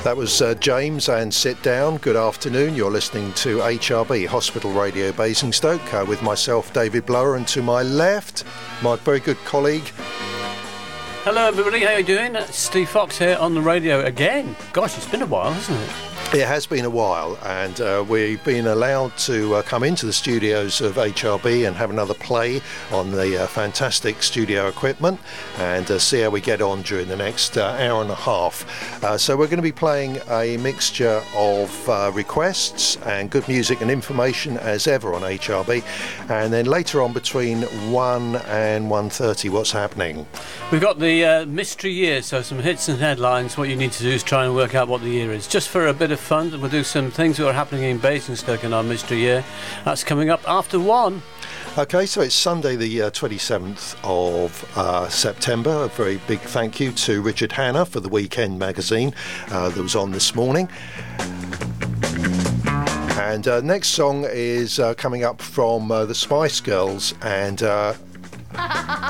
That was James and Sit Down. Good afternoon. You're listening to HRB, Hospital Radio Basingstoke, with myself, David Blower, and to my left, my very good colleague. Hello everybody, how are you doing? Steve Fox here on the radio again. Gosh, it's been a while, hasn't it? It has been a while, and we've been allowed to come into the studios of HRB and have another play on the fantastic studio equipment and see how we get on during the next hour and a half. So we're going to be playing a mixture of requests and good music and information as ever on HRB, and then later on between 1 and 1:30, what's happening? We've got the mystery year, so some hits and headlines. What you need to do is try and work out what the year is, just for a bit of fun. We'll do some things that are happening in Basingstoke in our mystery year. That's coming up after 1. Okay, so it's Sunday the 27th of September. A very big thank you to Richard Hanna for the Weekend magazine that was on this morning. And next song is coming up from the Spice Girls, and